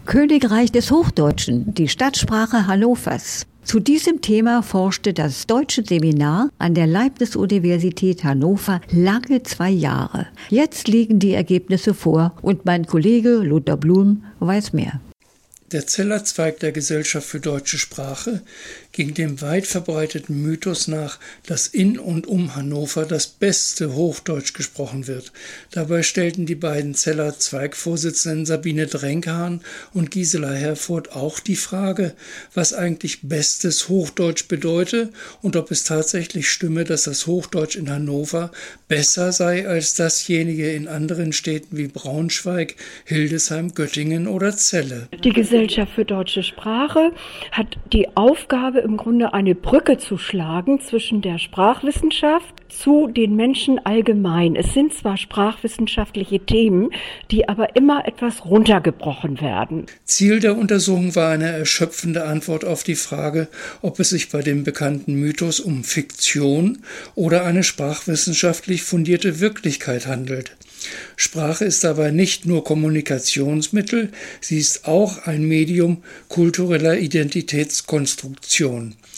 Königreich des Hochdeutschen, die Stadtsprache Hannovers. Zu diesem Thema forschte das Deutsche Seminar an der Leibniz-Universität Hannover lange 2 Jahre. Jetzt liegen die Ergebnisse vor und mein Kollege Lothar Blum weiß mehr. Der Zeller-Zweig der Gesellschaft für deutsche Sprache ging dem weit verbreiteten Mythos nach, dass in und um Hannover das beste Hochdeutsch gesprochen wird. Dabei stellten die beiden Zeller-Zweig-Vorsitzenden Sabine Drenkhahn und Gisela Herfurth auch die Frage, was eigentlich bestes Hochdeutsch bedeute und ob es tatsächlich stimme, dass das Hochdeutsch in Hannover besser sei als dasjenige in anderen Städten wie Braunschweig, Hildesheim, Göttingen oder Celle. Die Gesellschaft für deutsche Sprache hat die Aufgabe, im Grunde eine Brücke zu schlagen zwischen der Sprachwissenschaft zu den Menschen allgemein. Es sind zwar sprachwissenschaftliche Themen, die aber immer etwas runtergebrochen werden. Ziel der Untersuchung war eine erschöpfende Antwort auf die Frage, ob es sich bei dem bekannten Mythos um Fiktion oder eine sprachwissenschaftlich fundierte Wirklichkeit handelt. Sprache ist dabei nicht nur Kommunikationsmittel, sie ist auch ein Medium kultureller Identitätskonstruktion.